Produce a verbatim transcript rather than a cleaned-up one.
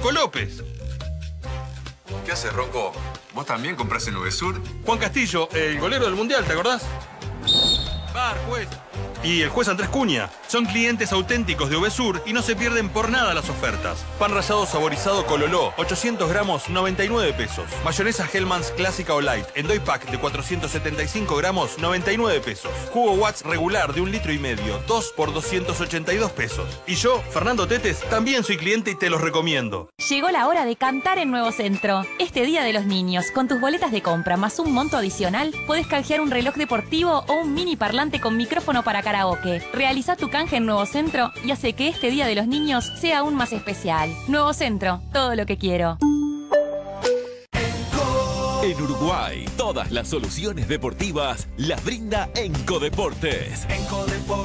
Nico López. ¿Qué haces, Rocco? ¿Vos también compras en Uvesur? Juan Castillo, el golero del Mundial, ¿te acordás? Bar, juez. Y el juez Andrés Cuña. Son clientes auténticos de Uvesur y no se pierden por nada las ofertas. Pan rallado saborizado Cololó, ochocientos gramos, noventa y nueve pesos. Mayonesa Hellmann's Clásica o Light, en doy pack de cuatrocientos setenta y cinco gramos, noventa y nueve pesos. Jugo Watts regular de un litro y medio, dos por doscientos ochenta y dos pesos. Y yo, Fernando Tetes, también soy cliente y te los recomiendo. Llegó la hora de cantar en Nuevo Centro. Este Día de los Niños, con tus boletas de compra más un monto adicional, podés canjear un reloj deportivo o un mini parlante con micrófono para karaoke. Realiza tu canje en Nuevo Centro y hace que este Día de los Niños sea aún más especial. Nuevo Centro, todo lo que quiero. En Uruguay, todas las soluciones deportivas las brinda Enco Deportes. Enco Deportes.